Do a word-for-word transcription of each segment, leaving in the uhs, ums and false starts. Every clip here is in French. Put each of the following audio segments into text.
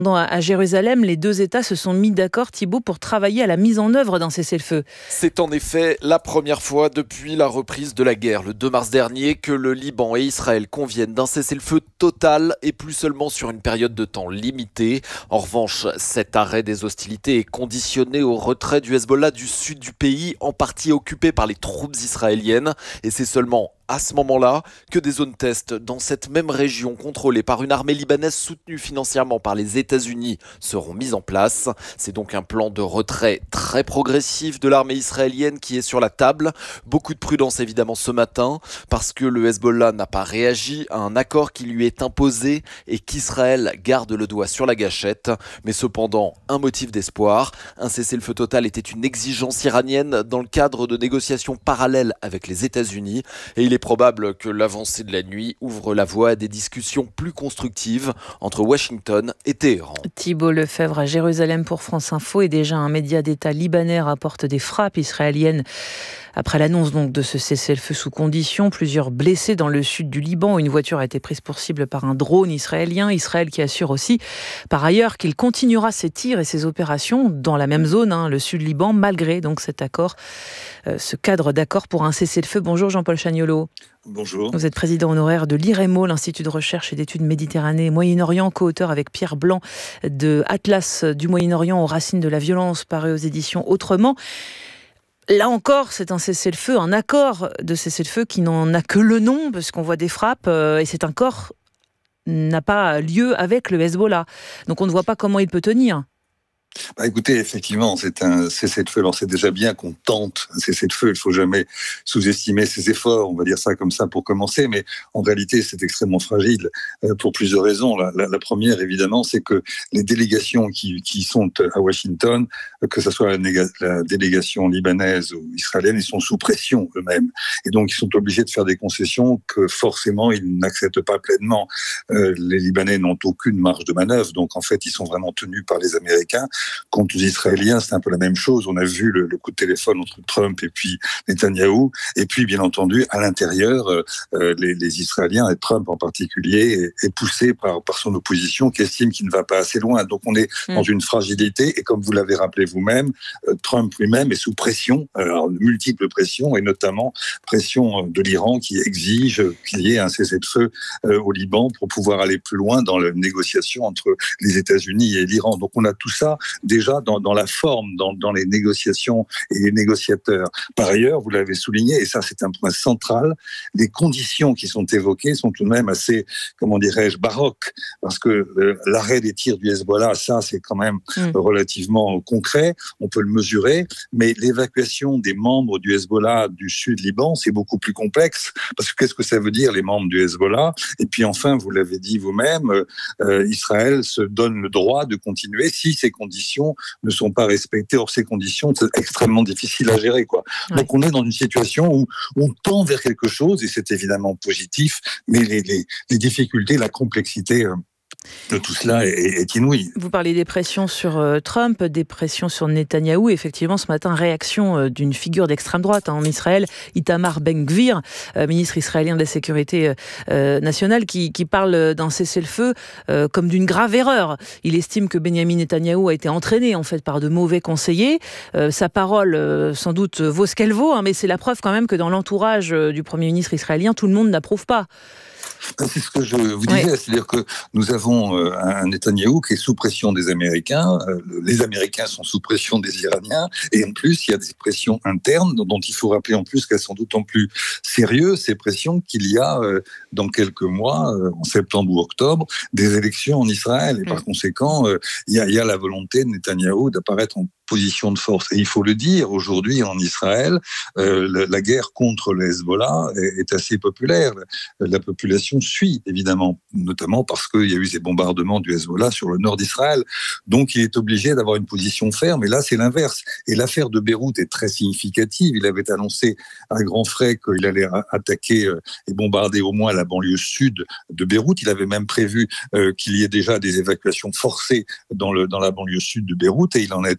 À Jérusalem, les deux États se sont mis d'accord, Thibault, pour travailler à la mise en œuvre d'un cessez-le-feu. C'est en effet la première fois depuis la reprise de la guerre le deux mars dernier que le Liban et Israël conviennent d'un cessez-le-feu total et plus seulement sur une période de temps limitée. En revanche, cet arrêt des hostilités est conditionné au retrait du Hezbollah du sud du pays, en partie occupé par les troupes israéliennes. Et c'est seulement à ce moment-là que des zones test dans cette même région contrôlée par une armée libanaise soutenue financièrement par les États-Unis seront mises en place. C'est donc un plan de retrait très progressif de l'armée israélienne qui est sur la table. Beaucoup de prudence évidemment ce matin parce que le Hezbollah n'a pas réagi à un accord qui lui est imposé et qu'Israël garde le doigt sur la gâchette. Mais cependant, un motif d'espoir. Un cessez-le-feu total était une exigence iranienne dans le cadre de négociations parallèles avec les États-Unis et il est probable que l'avancée de la nuit ouvre la voie à des discussions plus constructives entre Washington et Téhéran. Thibault Lefebvre à Jérusalem pour France Info. Et déjà un média d'État libanais rapporte des frappes israéliennes après l'annonce donc de ce cessez-le-feu sous condition. Plusieurs blessés dans le sud du Liban. Une voiture a été prise pour cible par un drone israélien. Israël qui assure aussi par ailleurs qu'il continuera ses tirs et ses opérations dans la même zone, hein, le sud Liban, malgré donc cet accord, euh, ce cadre d'accord pour un cessez-le-feu. Bonjour Jean-Paul Chagnolot. Bonjour. Vous êtes président honoraire de l'I R E M O, l'Institut de recherche et d'études Méditerranée et Moyen-Orient, co-auteur avec Pierre Blanc de Atlas du Moyen-Orient aux racines de la violence, paru aux éditions Autrement. Là encore, c'est un cessez-le-feu, un accord de cessez-le-feu qui n'en a que le nom, parce qu'on voit des frappes, euh, et cet accord n'a pas lieu avec le Hezbollah. Donc on ne voit pas comment il peut tenir. Bah écoutez, effectivement, c'est un cessez-le-feu. Alors c'est déjà bien qu'on tente un cessez-le-feu. Il ne faut jamais sous-estimer ses efforts. On va dire ça comme ça pour commencer. Mais en réalité, c'est extrêmement fragile euh, pour plusieurs raisons. La, la, la première, évidemment, c'est que les délégations qui, qui sont à Washington, que ce soit la, néga- la délégation libanaise ou israélienne, ils sont sous pression eux-mêmes. Et donc, ils sont obligés de faire des concessions que forcément, ils n'acceptent pas pleinement. Euh, les Libanais n'ont aucune marge de manœuvre. Donc, en fait, ils sont vraiment tenus par les Américains. Quant aux Israéliens, c'est un peu la même chose. On a vu le, le coup de téléphone entre Trump et puis Netanyahou. Et puis, bien entendu, à l'intérieur, euh, les, les Israéliens, et Trump en particulier, est, est poussé par, par son opposition qui estime qu'il ne va pas assez loin. Donc, on est mmh. dans une fragilité. Et comme vous l'avez rappelé vous-même, euh, Trump lui-même est sous pression, alors de multiples pressions, et notamment pression de l'Iran qui exige qu'il y ait un cessez-le-feu euh, au Liban pour pouvoir aller plus loin dans la négociation entre les États-Unis et l'Iran. Donc, on a tout ça déjà dans, dans la forme, dans, dans les négociations et les négociateurs. Par ailleurs, vous l'avez souligné, et ça c'est un point central, les conditions qui sont évoquées sont tout de même assez, comment dirais-je, baroques, parce que euh, l'arrêt des tirs du Hezbollah, ça c'est quand même mmh. relativement concret, on peut le mesurer, mais l'évacuation des membres du Hezbollah du sud Liban, c'est beaucoup plus complexe, parce que qu'est-ce que ça veut dire les membres du Hezbollah? Et puis enfin, vous l'avez dit vous-même, euh, Israël se donne le droit de continuer si ces conditions ne sont pas respectées. Or, ces conditions, c'est extrêmement difficile à gérer, quoi. Ouais. Donc, on est dans une situation où on tend vers quelque chose, et c'est évidemment positif, mais les, les, les difficultés, la complexité euh, de tout cela est, est inouïe. Vous parlez des pressions sur euh, Trump, des pressions sur Netanyahou. Effectivement, ce matin, réaction euh, d'une figure d'extrême droite hein, en Israël, Itamar Ben-Gvir, euh, ministre israélien de la Sécurité euh, nationale, qui, qui parle d'un cessez-le-feu euh, comme d'une grave erreur. Il estime que Benyamin Netanyahou a été entraîné en fait par de mauvais conseillers. Euh, sa parole, euh, sans doute, vaut ce qu'elle vaut, hein, mais c'est la preuve quand même que dans l'entourage euh, du Premier ministre israélien, tout le monde n'approuve pas. C'est ce que je vous disais, ouais. C'est-à-dire que nous avons un Netanyahou qui est sous pression des Américains, les Américains sont sous pression des Iraniens, et en plus, il y a des pressions internes dont il faut rappeler en plus qu'elles sont d'autant plus sérieuses, ces pressions qu'il y a dans quelques mois, en septembre ou octobre, des élections en Israël. Et par mmh. conséquent, il y a, il y a la volonté de Netanyahou d'apparaître en position de force. Et il faut le dire, aujourd'hui en Israël, euh, la, la guerre contre le Hezbollah est, est assez populaire. La population suit, évidemment, notamment parce qu'il y a eu ces bombardements du Hezbollah sur le nord d'Israël. Donc il est obligé d'avoir une position ferme, et là c'est l'inverse. Et l'affaire de Beyrouth est très significative. Il avait annoncé à grands frais qu'il allait attaquer et bombarder au moins la banlieue sud de Beyrouth. Il avait même prévu euh, qu'il y ait déjà des évacuations forcées dans, le, dans la banlieue sud de Beyrouth, et il en a été empêché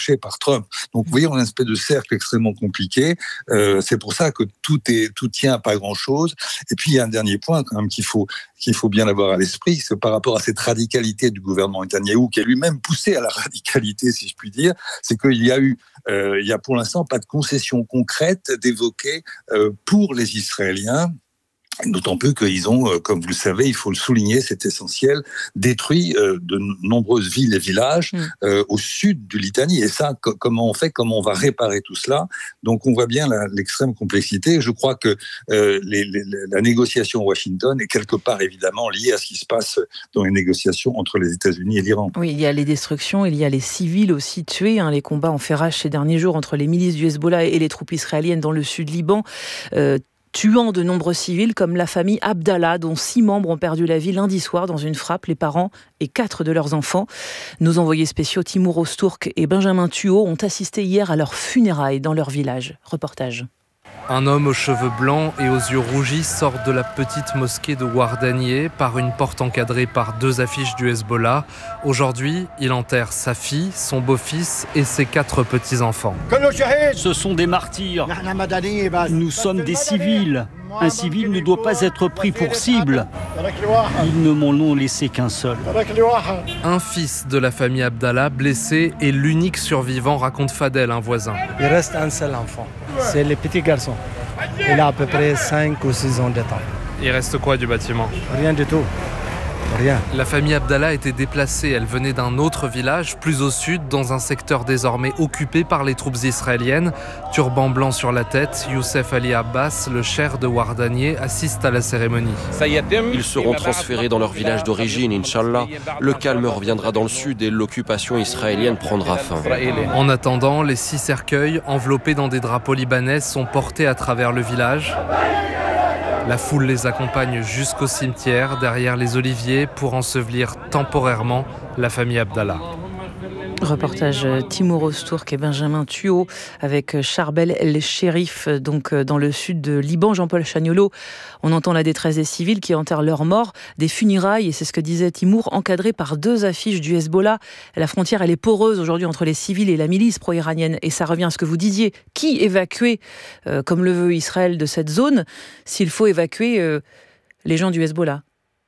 enclenché par Trump. Donc, vous voyez, on a une espèce de cercle extrêmement compliqué. Euh, c'est pour ça que tout est, tout tient à pas grand-chose. Et puis, il y a un dernier point quand même qu'il faut, qu'il faut bien avoir à l'esprit, c'est par rapport à cette radicalité du gouvernement Netanyahou, qui est lui-même poussé à la radicalité, si je puis dire, c'est qu'il y a eu, euh, il y a pour l'instant pas de concession concrète d'évoquer euh, pour les Israéliens. D'autant plus qu'ils ont, comme vous le savez, il faut le souligner, c'est essentiel, détruit euh, de nombreuses villes et villages euh, au sud du Litanie. Et ça, co- comment on fait, comment on va réparer tout cela? Donc on voit bien la, l'extrême complexité. Je crois que euh, les, les, la négociation à Washington est quelque part évidemment liée à ce qui se passe dans les négociations entre les États-Unis et l'Iran. Oui, il y a les destructions, il y a les civils aussi tués. Hein, les combats ont fait rage ces derniers jours entre les milices du Hezbollah et les troupes israéliennes dans le sud Liban. Euh, tuant de nombreux civils comme la famille Abdallah, dont six membres ont perdu la vie lundi soir dans une frappe, les parents et quatre de leurs enfants. Nos envoyés spéciaux Timour Öztürk et Benjamin Thuot ont assisté hier à leurs funérailles dans leur village. Reportage. Un homme aux cheveux blancs et aux yeux rougis sort de la petite mosquée de Ouardanieh par une porte encadrée par deux affiches du Hezbollah. Aujourd'hui, il enterre sa fille, son beau-fils et ses quatre petits-enfants. Ce sont des martyrs. Nous sommes des civils. Un civil ne doit pas être pris pour cible. Ils ne m'en ont laissé qu'un seul. Un fils de la famille Abdallah, blessé, est l'unique survivant, raconte Fadel, un voisin. Il reste un seul enfant, c'est le petit garçon. Il a à peu près cinq ou six ans de temps. Il reste quoi du bâtiment? Rien du tout. Rien. La famille Abdallah était déplacée. Elle venait d'un autre village, plus au sud, dans un secteur désormais occupé par les troupes israéliennes. Turban blanc sur la tête, Youssef Ali Abbas, le cheikh de Ouardanieh, assiste à la cérémonie. Ils seront transférés dans leur village d'origine, Inch'Allah. Le calme reviendra dans le sud et l'occupation israélienne prendra fin. En attendant, les six cercueils, enveloppés dans des drapeaux libanais, sont portés à travers le village. La foule les accompagne jusqu'au cimetière, derrière les oliviers, pour ensevelir temporairement la famille Abdallah. Reportage Timour Öztürk et Benjamin Thuot avec Charbel El Chérif, donc dans le sud de Liban. Jean-Paul Chagnolo, on entend la détresse des civils qui enterrent leurs morts, des funérailles, et c'est ce que disait Timour, encadrées par deux affiches du Hezbollah. La frontière, elle est poreuse aujourd'hui entre les civils et la milice pro-iranienne. Et ça revient à ce que vous disiez. Qui évacuer, euh, comme le veut Israël, de cette zone, s'il faut évacuer euh, les gens du Hezbollah?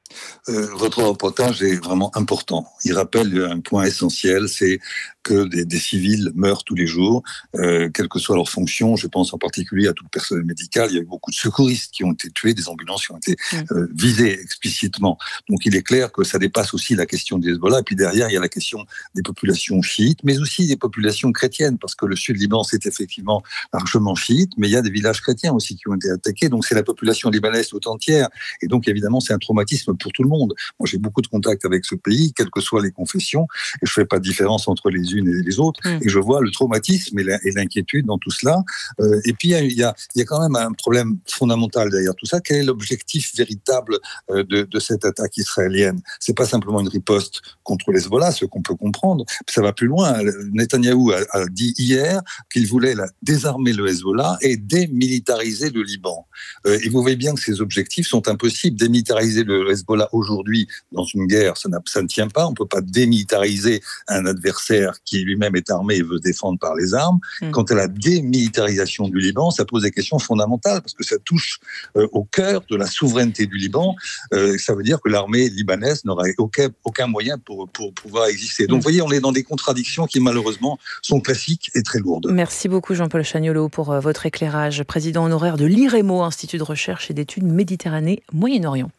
Euh, votre reportage est vraiment important. Il rappelle un point essentiel, c'est que des, des civils meurent tous les jours, euh, quelle que soit leur fonction. Je pense en particulier à tout le personnel médical. Il y a eu beaucoup de secouristes qui ont été tués, des ambulances qui ont été euh, visées explicitement. Donc il est clair que ça dépasse aussi la question des Hezbollah. Et puis derrière, il y a la question des populations chiites, mais aussi des populations chrétiennes, parce que le sud Liban, c'est effectivement largement chiite, mais il y a des villages chrétiens aussi qui ont été attaqués. Donc c'est la population libanaise tout entière. Et donc évidemment, c'est un traumatisme pour tout le monde. Moi, j'ai beaucoup de contacts avec ce pays, quelles que soient les confessions, et je fais pas de différence entre les unes et les autres, mmh. et je vois le traumatisme et, la, et l'inquiétude dans tout cela. Euh, et puis, il y a, il y a quand même un problème fondamental derrière tout ça. Quel est l'objectif véritable euh, de, de cette attaque israélienne? C'est pas simplement une riposte contre les Hezbollah, ce qu'on peut comprendre. Ça va plus loin. Netanyahou a, a dit hier qu'il voulait la, désarmer le Hezbollah et démilitariser le Liban. Euh, et vous voyez bien que ces objectifs sont impossibles. Démilitariser le Hezbollah aujourd'hui dans une guerre, ça, ça ne tient pas. On ne peut pas démilitariser un adversaire qui lui-même est armé et veut se défendre par les armes. Mmh. Quant à la démilitarisation du Liban, ça pose des questions fondamentales parce que ça touche euh, au cœur de la souveraineté du Liban. Euh, ça veut dire que l'armée libanaise n'aurait aucun, aucun moyen pour, pour pouvoir exister. Donc, mmh. vous voyez, on est dans des contradictions qui, malheureusement, sont classiques et très lourdes. Merci beaucoup, Jean-Paul Chagnolo, pour euh, votre éclairage. Président honoraire de l'I R E M O, Institut de recherche et d'études Méditerranée-Moyen-Orient.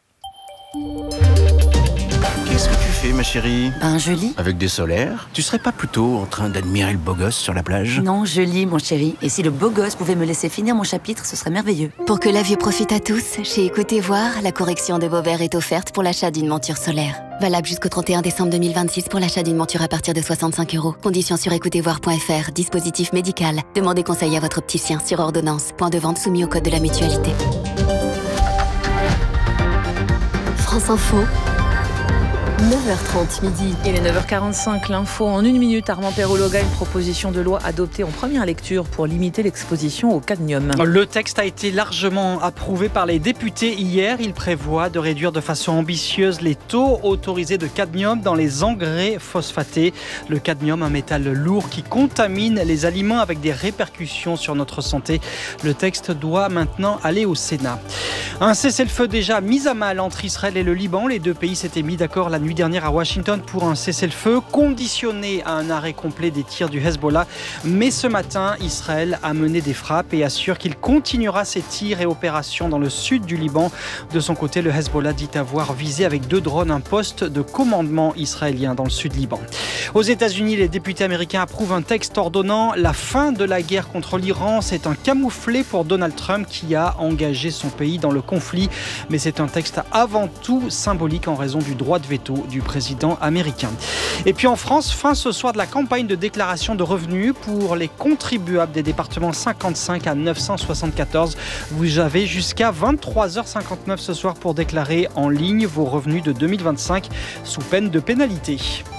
Qu'est-ce que tu fais, ma chérie? Ben, je lis. Avec des solaires? Tu serais pas plutôt en train d'admirer le beau gosse sur la plage? Non, je lis, mon chéri. Et si le beau gosse pouvait me laisser finir mon chapitre, ce serait merveilleux. Pour que la vue profite à tous, chez Écoutez Voir, la correction de vos verres est offerte pour l'achat d'une monture solaire. Valable jusqu'au trente et un décembre deux mille vingt-six pour l'achat d'une monture à partir de soixante-cinq euros. Conditions sur écoutez voir point f r. Dispositif médical. Demandez conseil à votre opticien sur ordonnance. Point de vente soumis au code de la mutualité. France Info. neuf heures trente midi. Il est neuf heures quarante-cinq, l'info en une minute. Armand Perrologa, une proposition de loi adoptée en première lecture pour limiter l'exposition au cadmium. Le texte a été largement approuvé par les députés hier. Il prévoit de réduire de façon ambitieuse les taux autorisés de cadmium dans les engrais phosphatés. Le cadmium, un métal lourd qui contamine les aliments avec des répercussions sur notre santé. Le texte doit maintenant aller au Sénat. Un cessez-le-feu déjà mis à mal entre Israël et le Liban. Les deux pays s'étaient mis d'accord la nuit dernière à Washington pour un cessez-le-feu conditionné à un arrêt complet des tirs du Hezbollah. Mais ce matin, Israël a mené des frappes et assure qu'il continuera ses tirs et opérations dans le sud du Liban. De son côté, le Hezbollah dit avoir visé avec deux drones un poste de commandement israélien dans le sud Liban. Aux États-Unis, les députés américains approuvent un texte ordonnant la fin de la guerre contre l'Iran. C'est un camouflet pour Donald Trump qui a engagé son pays dans le conflit. Mais c'est un texte avant tout symbolique en raison du droit de veto du président américain. Et puis en France, fin ce soir de la campagne de déclaration de revenus pour les contribuables des départements cinquante-cinq à neuf cent soixante-quatorze. Vous avez jusqu'à vingt-trois heures cinquante-neuf ce soir pour déclarer en ligne vos revenus de deux mille vingt-cinq sous peine de pénalité.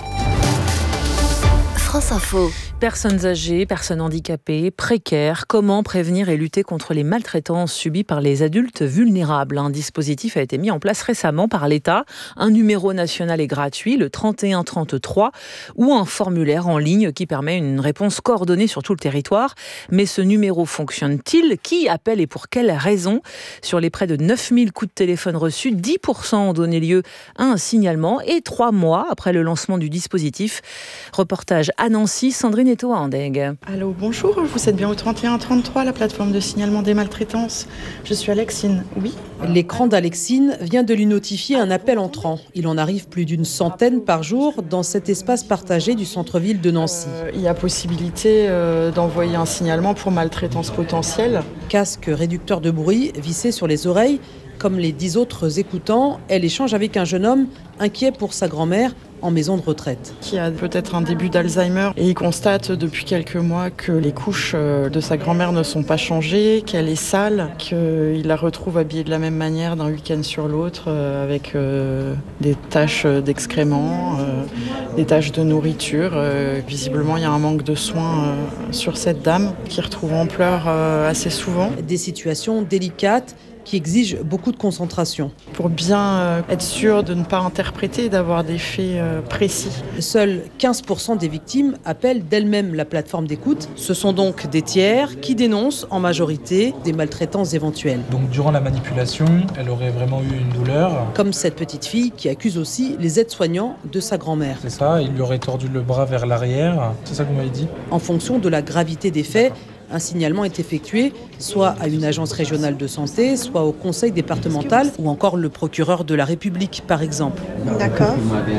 France Info. Personnes âgées, personnes handicapées, précaires, comment prévenir et lutter contre les maltraitances subies par les adultes vulnérables? Un dispositif a été mis en place récemment par l'État, un numéro national et gratuit, le trente et un trente-trois, ou un formulaire en ligne qui permet une réponse coordonnée sur tout le territoire. Mais ce numéro fonctionne-t-il? Qui appelle et pour quelles raisons? Sur les près de neuf mille coups de téléphone reçus, dix pour cent ont donné lieu à un signalement et trois mois après le lancement du dispositif. Reportage à Nancy, Sandrine Eto-Andeg. Allô, bonjour, vous êtes bien au trente et un trente-trois, la plateforme de signalement des maltraitances. Je suis Alexine, oui. L'écran d'Alexine vient de lui notifier un appel entrant. Il en arrive plus d'une centaine par jour dans cet espace partagé du centre-ville de Nancy. Euh, il y a possibilité euh, d'envoyer un signalement pour maltraitance potentielle. Casque réducteur de bruit vissé sur les oreilles. Comme les dix autres écoutants, elle échange avec un jeune homme inquiet pour sa grand-mère en maison de retraite. Qui a peut-être un début d'Alzheimer et il constate depuis quelques mois que les couches de sa grand-mère ne sont pas changées, qu'elle est sale, qu'il la retrouve habillée de la même manière d'un week-end sur l'autre avec euh, des taches d'excréments, euh, des taches de nourriture. Euh, visiblement, il y a un manque de soins euh, sur cette dame qui retrouve en pleurs euh, assez souvent. Des situations délicates qui exige beaucoup de concentration. Pour bien être sûr de ne pas interpréter, d'avoir des faits précis. Seuls quinze pour cent des victimes appellent d'elles-mêmes la plateforme d'écoute. Ce sont donc des tiers qui dénoncent en majorité des maltraitances éventuelles. Donc durant la manipulation, elle aurait vraiment eu une douleur. Comme cette petite fille qui accuse aussi les aides-soignants de sa grand-mère. C'est ça, il lui aurait tordu le bras vers l'arrière. C'est ça que vous m'avez dit. En fonction de la gravité des faits, un signalement est effectué soit à une agence régionale de santé, soit au conseil départemental ou encore le procureur de la République, par exemple. D'accord.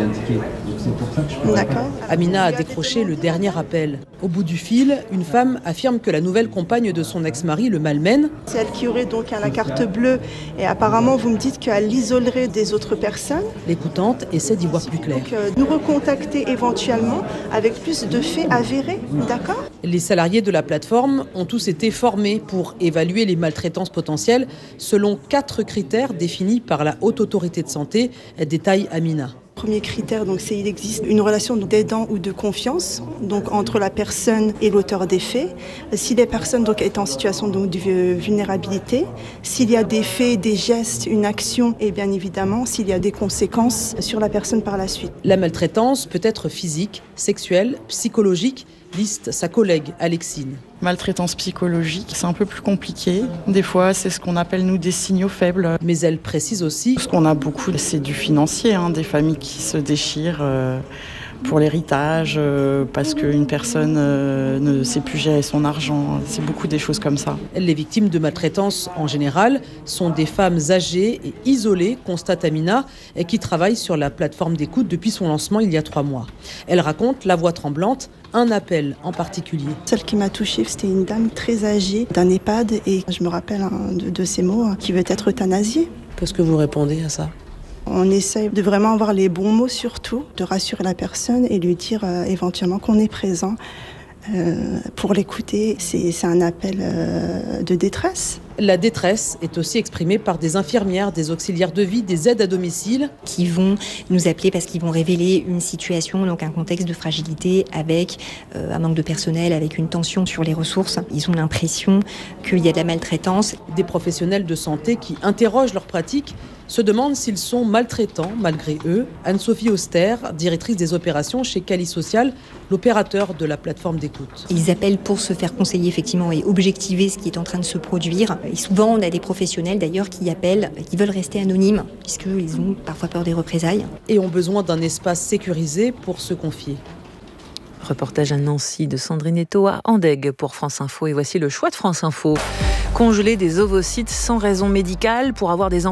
D'accord. Amina a décroché le dernier appel. Au bout du fil, une femme affirme que la nouvelle compagne de son ex-mari le malmène. C'est elle qui aurait donc la carte bleue et apparemment vous me dites qu'elle l'isolerait des autres personnes. L'écoutante essaie d'y voir plus clair. Donc, euh, nous recontacter éventuellement avec plus de faits avérés, d'accord ? Les salariés de la plateforme ont tous été formés pour évaluer les maltraitances potentielles selon quatre critères définis par la Haute Autorité de Santé, détaille Amina. Premier critère, donc, c'est qu'il existe une relation d'aidant ou de confiance donc, entre la personne et l'auteur des faits. Si les personnes donc, est en situation donc, de vulnérabilité, s'il y a des faits, des gestes, une action et bien évidemment s'il y a des conséquences sur la personne par la suite. La maltraitance peut être physique, sexuelle, psychologique, liste sa collègue Alexine. Maltraitance psychologique, c'est un peu plus compliqué. Des fois, c'est ce qu'on appelle, nous, des signaux faibles. Mais elle précise aussi... Ce qu'on a beaucoup, c'est du financier, hein, des familles qui se déchirent euh, pour l'héritage, euh, parce qu'une personne euh, ne sait plus gérer son argent. C'est beaucoup des choses comme ça. Les victimes de maltraitance, en général, sont des femmes âgées et isolées, constate Amina, et qui travaillent sur la plateforme d'écoute depuis son lancement il y a trois mois. Elle raconte, la voix tremblante, un appel en particulier. Celle qui m'a touchée, c'était une dame très âgée d'un EHPAD et je me rappelle hein, de, de ces mots, hein, qui veut être euthanasiée. Qu'est-ce que vous répondez à ça ? On essaye de vraiment avoir les bons mots surtout, de rassurer la personne et lui dire euh, éventuellement qu'on est présent euh, pour l'écouter. C'est, c'est un appel euh, de détresse. La détresse est aussi exprimée par des infirmières, des auxiliaires de vie, des aides à domicile. Qui vont nous appeler parce qu'ils vont révéler une situation, donc un contexte de fragilité avec euh, un manque de personnel, avec une tension sur les ressources. Ils ont l'impression qu'il y a de la maltraitance. Des professionnels de santé qui interrogent leurs pratiques se demandent s'ils sont maltraitants malgré eux. Anne-Sophie Auster, directrice des opérations chez Cali Social, l'opérateur de la plateforme d'écoute. Ils appellent pour se faire conseiller effectivement et objectiver ce qui est en train de se produire. Et souvent, on a des professionnels d'ailleurs qui appellent, qui veulent rester anonymes puisqu'ils ont parfois peur des représailles. Et ont besoin d'un espace sécurisé pour se confier. Reportage à Nancy de Sandrine Eto à Andeg pour France Info. Et voici le choix de France Info. Congeler des ovocytes sans raison médicale pour avoir des enfants.